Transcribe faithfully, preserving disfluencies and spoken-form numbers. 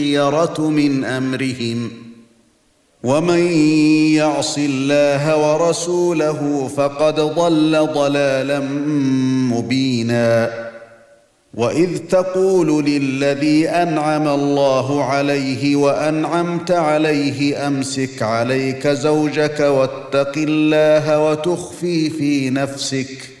الخيرة من أمرهم ومن يعص الله ورسوله فقد ضل ضلالا مبينا وإذ تقول للذي أنعم الله عليه وأنعمت عليه أمسك عليك زوجك واتق الله وتخفي في نفسك